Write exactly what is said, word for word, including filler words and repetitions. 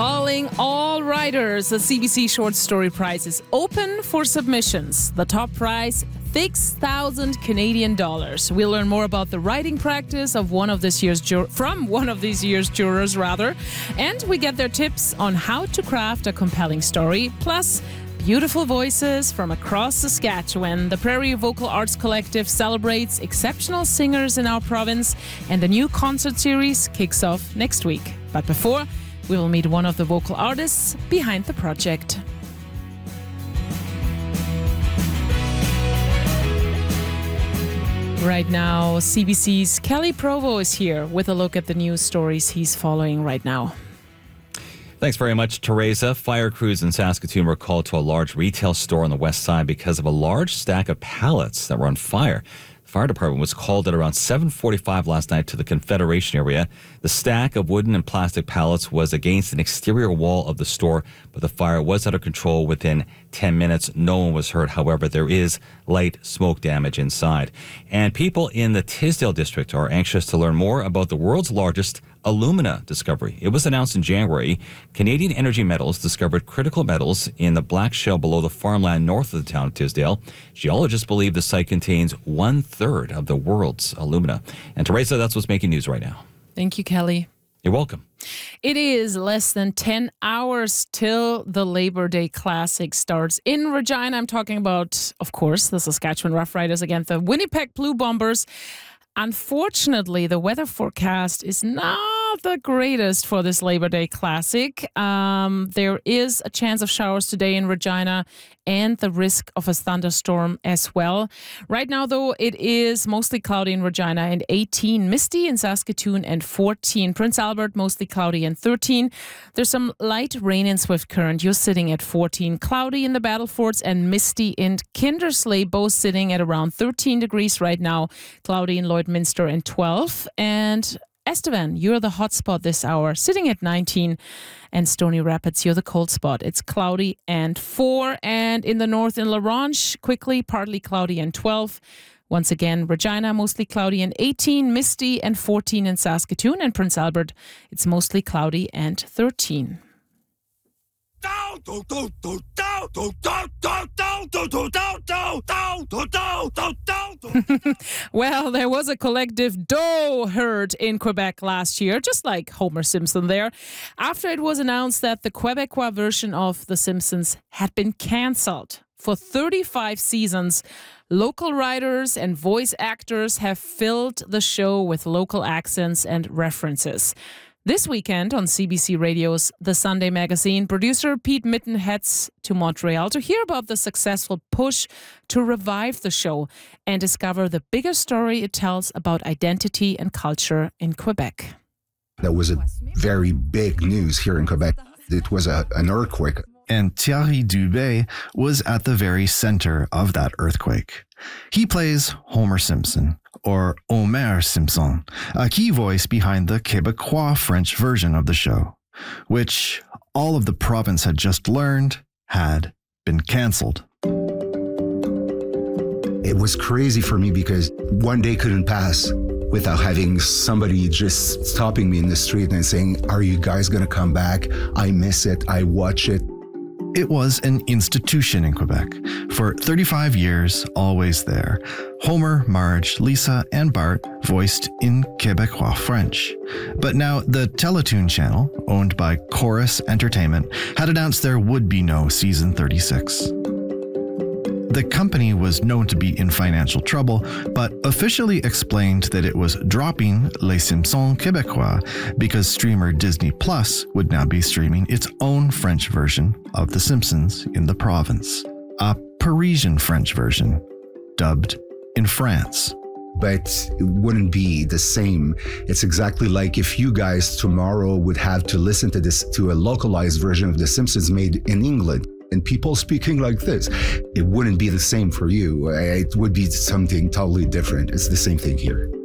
Calling all writers, the C B C Short Story Prize is open for submissions. The top prize, six thousand Canadian dollars. We'll learn more about the writing practice of one of this year's jur- from one of these year's jurors, rather, and we get their tips on how to craft a compelling story. Plus, beautiful voices from across Saskatchewan. The Prairie Vocal Arts Collective celebrates exceptional singers in our province, and the new concert series kicks off next week. But before, we will meet one of the vocal artists behind the project. Right now, C B C's Kelly Provo is here with a look at the news stories he's following right now. Thanks very much, Teresa. Fire crews in Saskatoon were called to a large retail store on the west side because of a large stack of pallets that were on fire. The fire department was called at around seven forty-five last night to the Confederation area. The stack of wooden and plastic pallets was against an exterior wall of the store, but the fire was out of control within ten minutes. No one was hurt. However, there is light smoke damage inside. And people in the Tisdale district are anxious to learn more about the world's largest alumina discovery. It was announced in January. Canadian Energy Metals discovered critical metals in the black shale below the farmland north of the town of Tisdale. Geologists believe the site contains one-third of the world's alumina. And Teresa, that's what's making news right now. Thank you, Kelly. You're welcome. It is less than ten hours till the Labor Day Classic starts in Regina. I'm talking about, of course, the Saskatchewan Roughriders against the Winnipeg Blue Bombers. Unfortunately, the weather forecast is not the greatest for this Labor Day Classic. Um, there is a chance of showers today in Regina and the risk of a thunderstorm as well. Right now, though, it is mostly cloudy in Regina and eighteen, misty in Saskatoon and fourteen. Prince Albert, mostly cloudy and thirteen. There's some light rain in Swift Current. You're sitting at fourteen. Cloudy in the Battlefords and misty in Kindersley, both sitting at around thirteen degrees right now. Cloudy in Lloydminster and twelve. And Estevan, you're the hot spot this hour, sitting at nineteen. And Stony Rapids, you're the cold spot. It's cloudy and four. And in the north, in La Ronge, quickly, partly cloudy and twelve. Once again, Regina, mostly cloudy and eighteen. Misty and fourteen in Saskatoon. And Prince Albert, it's mostly cloudy and thirteen. Well, there was a collective doe herd in Quebec last year, just like Homer Simpson there, after it was announced that the Quebecois version of The Simpsons had been cancelled. For thirty-five seasons, local writers and voice actors have filled the show with local accents and references. This weekend on C B C Radio's The Sunday Magazine, producer Pete Mitten heads to Montreal to hear about the successful push to revive the show and discover the bigger story it tells about identity and culture in Quebec. That was a very big news here in Quebec. It was a, an earthquake. And Thierry Dubé was at the very center of that earthquake. He plays Homer Simpson, or Homer Simpson, a key voice behind the Quebecois French version of the show, which all of the province had just learned had been cancelled. It was crazy for me because one day couldn't pass without having somebody just stopping me in the street and saying, "Are you guys going to come back? I miss it. I watch it." It was an institution in Quebec. For thirty-five years, always there. Homer, Marge, Lisa, and Bart voiced in Quebecois French. But now the Teletoon channel, owned by Chorus Entertainment, had announced there would be no season thirty-six. The company was known to be in financial trouble, but officially explained that it was dropping Les Simpsons Québécois because streamer Disney Plus would now be streaming its own French version of The Simpsons in the province. A Parisian French version, dubbed in France. But it wouldn't be the same. It's exactly like if you guys tomorrow would have to listen to this to a localized version of The Simpsons made in England. And people speaking like this, it wouldn't be the same for you. It would be something totally different. It's the same thing here.